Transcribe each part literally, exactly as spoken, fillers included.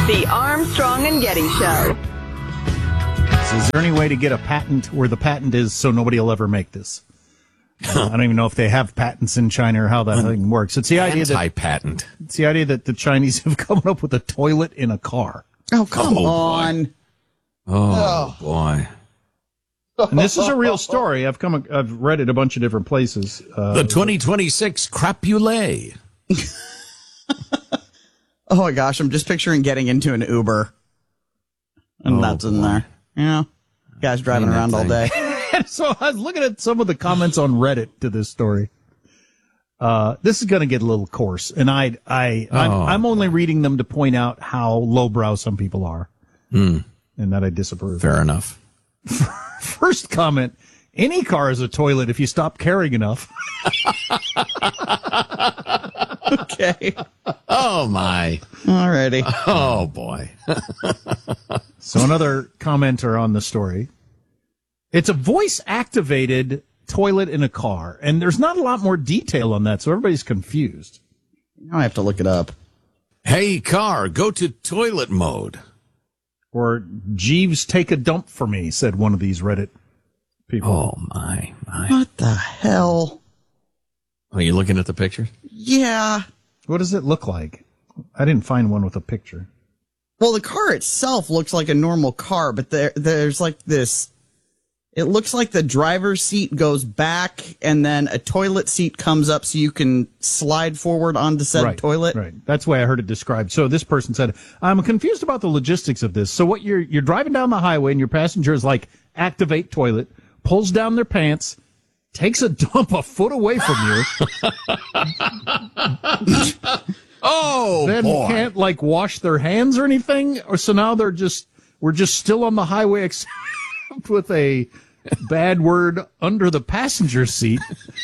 The Armstrong and Getty Show. So is there any way to get a patent where the patent is so nobody will ever make this? Uh, I don't even know if they have patents in China or how that thing works. It's the idea that anti-patent. It's the idea that the Chinese have come up with a toilet in a car. Oh, come Oh, on. Oh, boy. And this is a real story. I've come, I've read it a bunch of different places. Uh, The twenty twenty-six crapule. Oh my gosh, I'm just picturing getting into an Uber. And Oh, that's in boy. there. You know, guys driving Ain't that around all thing. day. So I was looking at some of the comments on Reddit to this story. Uh, this is going to get a little coarse, and I, I, I'm, Oh. I'm only reading them to point out how lowbrow some people are, Hmm. and that I disapprove. Fair enough. First comment: any car is a toilet if you stop caring enough. Okay. Oh, my. Alrighty. Oh, boy. So another commenter on the story. It's a voice-activated toilet in a car, and there's not a lot more detail on that, so everybody's confused. Now I have to look it up. Hey, car, go to toilet mode. Or, Jeeves, take a dump for me, said one of these Reddit people. Oh, my, my. What the hell? Are you looking at the picture? Yeah. What does it look like? I didn't find one with a picture. Well, the car itself looks like a normal car, but there, there's like this. It looks like the driver's seat goes back, and then a toilet seat comes up so you can slide forward onto said right, toilet. Right. That's the way I heard it described. So this person said, I'm confused about the logistics of this. So what you're, you're driving down the highway and your passenger is like, activate toilet, pulls down their pants, takes a dump a foot away from you. Oh, then boy. can't like wash their hands or anything. Or so now they're just, we're just still on the highway except with a bad word under the passenger seat.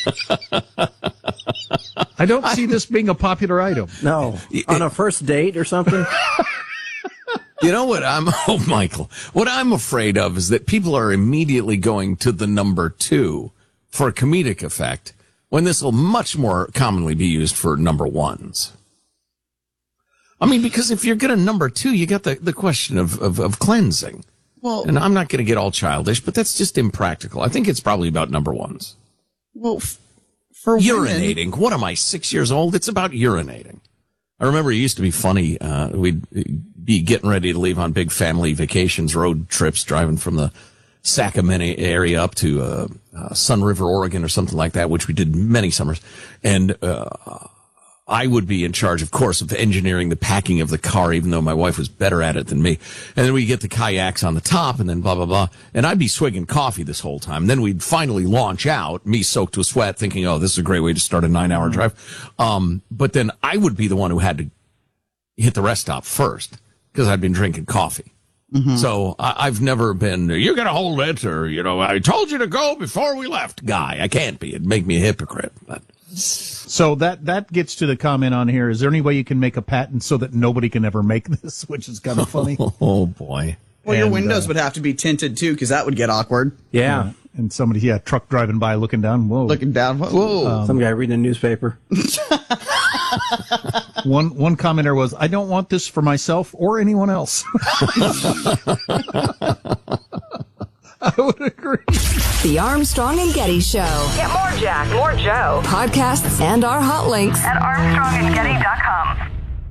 I don't see this being a popular item. No. On a first date or something? You know what I'm, oh, Michael, what I'm afraid of is that people are immediately going to the number two for comedic effect when this will much more commonly be used for number ones. I mean, because if you're going to number two, you got the, the question of, of, of cleansing. Well, And I'm not going to get all childish, but that's just impractical. I think it's probably about number ones. well, f- for women, Urinating. What am I, six years old? It's about urinating. I remember it used to be funny. Uh, we'd be getting ready to leave on big family vacations, road trips, driving from the Sacramento area up to uh, uh, Sun River, Oregon, or something like that, which we did many summers. And uh, I would be in charge, of course, of engineering the packing of the car, even though my wife was better at it than me. And then we get the kayaks on the top, and then blah, blah, blah. And I'd be swigging coffee this whole time. And then we'd finally launch out, me soaked to a sweat, thinking, oh, this is a great way to start a nine-hour drive. Um, but then I would be the one who had to hit the rest stop first, because I'd been drinking coffee. Mm-hmm. So I, I've never been, you're going to hold it, or, you know, I told you to go before we left guy. I can't be. It'd make me a hypocrite. But So that, that gets to the comment on here. Is there any way you can make a patent so that nobody can ever make this, which is kind of funny? oh, boy. well, your and, windows uh, would have to be tinted too, because that would get awkward. Yeah. And somebody, yeah, truck driving by looking down. Whoa. Looking down. Whoa. Some guy reading a newspaper. One one commenter was, I don't want this for myself or anyone else. I would agree. The Armstrong and Getty Show. Get more Jack, more Joe Podcasts and our hot links at armstrong and getty dot com.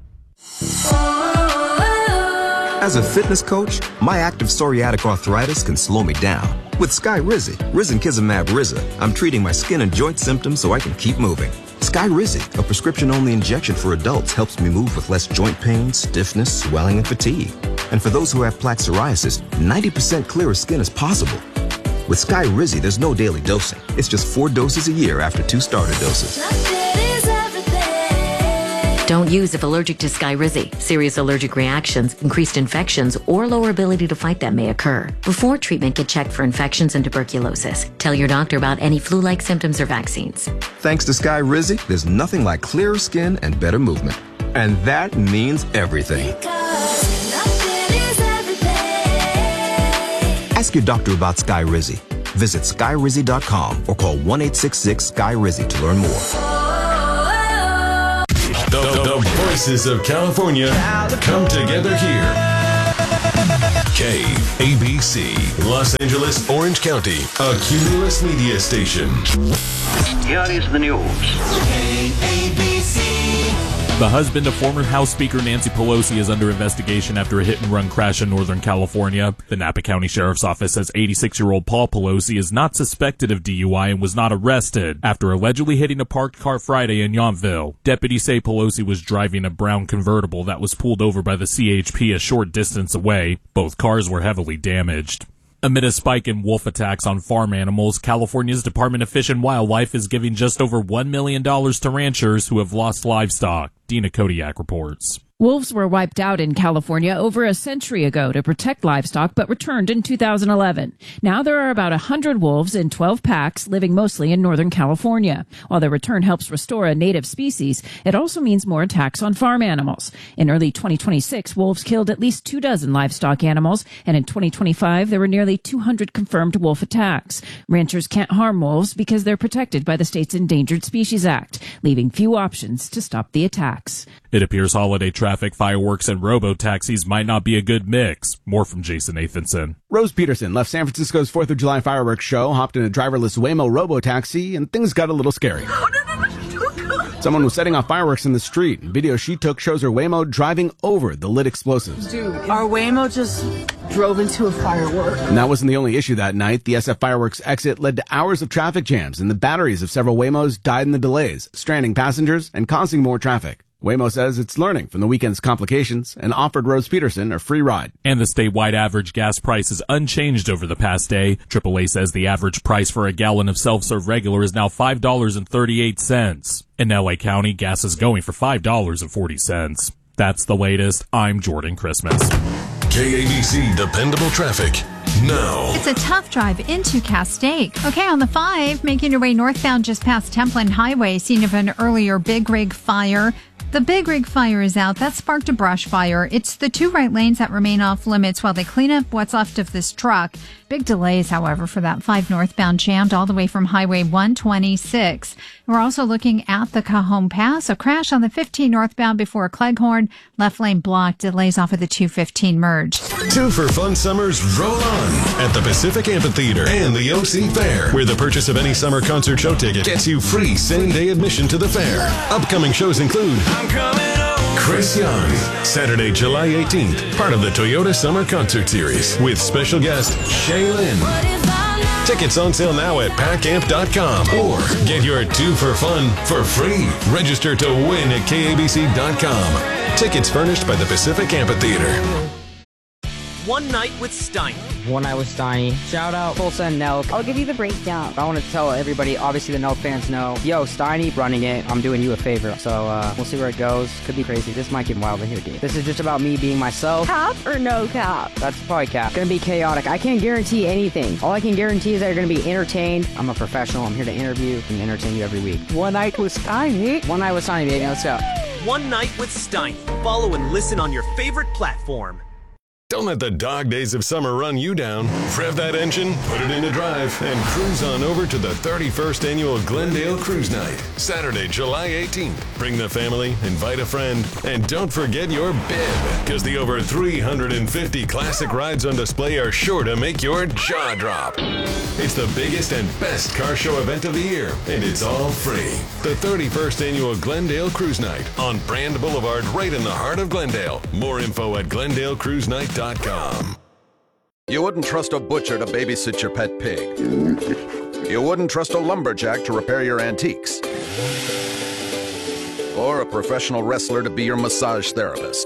As a fitness coach, my active psoriatic arthritis can slow me down. With Skyrizi, Risankizumab Riza, I'm treating my skin and joint symptoms so I can keep moving. Skyrizi, a prescription-only injection for adults, helps me move with less joint pain, stiffness, swelling, and fatigue. And for those who have plaque psoriasis, ninety percent clearer skin is possible. With Skyrizi, there's no daily dosing. It's just four doses a year after two starter doses. Don't use if allergic to Skyrizi. Serious allergic reactions, increased infections, or lower ability to fight them may occur. Before treatment, get checked for infections and tuberculosis. Tell your doctor about any flu-like symptoms or vaccines. Thanks to Skyrizi, there's nothing like clearer skin and better movement. And that means everything. Ask your doctor about Skyrizi. Visit skyrizi dot com or call one eight six six Sky Rizzi to learn more. The, the, the voices of California come together here. K A B C, Los Angeles, Orange County, a Cumulus media station. Here is the news. K A B C. The husband of former House Speaker Nancy Pelosi is under investigation after a hit-and-run crash in Northern California. The Napa County Sheriff's Office says eighty-six-year-old Paul Pelosi is not suspected of D U I and was not arrested after allegedly hitting a parked car Friday in Yountville. Deputies say Pelosi was driving a brown convertible that was pulled over by the C H P a short distance away. Both cars were heavily damaged. Amid a spike in wolf attacks on farm animals, California's Department of Fish and Wildlife is giving just over one million dollars to ranchers who have lost livestock. Dina Kodiak reports. Wolves were wiped out in California over a century ago to protect livestock, but returned in two thousand eleven. Now there are about one hundred wolves in twelve packs living mostly in Northern California. While their return helps restore a native species, it also means more attacks on farm animals. In early twenty twenty-six, wolves killed at least two dozen livestock animals, and in twenty twenty-five, there were nearly two hundred confirmed wolf attacks. Ranchers can't harm wolves because they're protected by the state's Endangered Species Act, leaving few options to stop the attacks. It appears holiday traffic, fireworks, and robo-taxis might not be a good mix. More from Jason Nathanson. Rose Peterson left San Francisco's fourth of July fireworks show, hopped in a driverless Waymo robo-taxi, and things got a little scary. Someone was setting off fireworks in the street. Video she took shows her Waymo driving over the lit explosives. Dude, our Waymo just drove into a firework. And that wasn't the only issue that night. The S F Fireworks exit led to hours of traffic jams, and the batteries of several Waymos died in the delays, stranding passengers and causing more traffic. Waymo says it's learning from the weekend's complications and offered Rose Peterson a free ride. And the statewide average gas price is unchanged over the past day. triple A says the average price for a gallon of self-serve regular is now five dollars and thirty-eight cents. In L A County, gas is going for five dollars and forty cents. That's the latest. I'm Jordan Christmas. K A B C Dependable Traffic. No. It's a tough drive into Castaic. Okay, on the five, making your way northbound just past Templin Highway, scene of an earlier big rig fire. The big rig fire is out. That sparked a brush fire. It's the two right lanes that remain off limits while they clean up what's left of this truck. Big delays, however, for that five northbound jammed all the way from Highway one twenty-six. We're also looking at the Cajon Pass. A crash on the fifteen northbound before Cleghorn. Left lane blocked. Delays off of the two fifteen merge. Two for fun summers roll on at the Pacific Amphitheater and the O C Fair, where the purchase of any summer concert show ticket gets you free same-day admission to the fair. Upcoming shows include Chris Young, Saturday, July eighteenth, part of the Toyota Summer Concert Series, with special guest Shay Lynn. Tickets on sale now at pack amp dot com, or get your two for fun for free. Register to win at K A B C dot com. Tickets furnished by the Pacific Amphitheater. One Night with Steiny. One Night with Steiny. Shout out Tulsa and Nelk. I'll give you the breakdown. I want to tell everybody, obviously the Nelk fans know, yo, Steiny running it. I'm doing you a favor. So uh, we'll see where it goes. Could be crazy. This might get wild in here, dude. This is just about me being myself. Cap or no cap? That's probably cap. Gonna be chaotic. I can't guarantee anything. All I can guarantee is that you're gonna be entertained. I'm a professional. I'm here to interview and entertain you every week. One Night with Steiny. One Night with Steiny, baby. Let's go. One Night with Steiny. Follow and listen on your favorite platform. Don't let the dog days of summer run you down. Rev that engine, put it into drive, and cruise on over to the thirty-first Annual Glendale Cruise Night, Saturday, July eighteenth. Bring the family, invite a friend, and don't forget your bib, because the over three hundred fifty classic rides on display are sure to make your jaw drop. It's the biggest and best car show event of the year, and it's all free. The thirty-first Annual Glendale Cruise Night on Brand Boulevard, right in the heart of Glendale. More info at glendale cruise night dot com. You wouldn't trust a butcher to babysit your pet pig. You wouldn't trust a lumberjack to repair your antiques. Or a professional wrestler to be your massage therapist.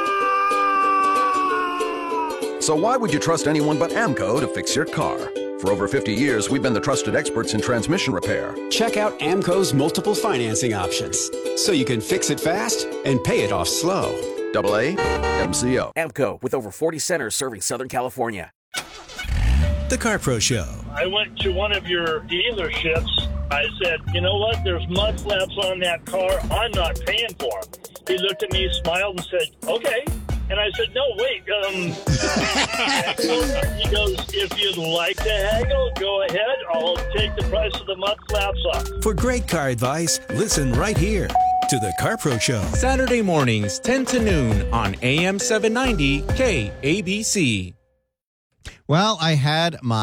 So why would you trust anyone but AMCO to fix your car? For over fifty years, we've been the trusted experts in transmission repair. Check out AMCO's multiple financing options, so you can fix it fast and pay it off slow. Double A M C O. AMCO, with over forty centers serving Southern California. The CarPro Show. I went to one of your dealerships. I said, you know what? There's mud flaps on that car. I'm not paying for them. He looked at me, smiled, and said, okay. And I said, no, wait. Um, he goes, if you'd like to haggle, go ahead. I'll take the price of the mud flaps off. For great car advice, listen right here. to the CarPro Show. Saturday mornings, ten to noon on A M seven ninety K A B C. Well, I had my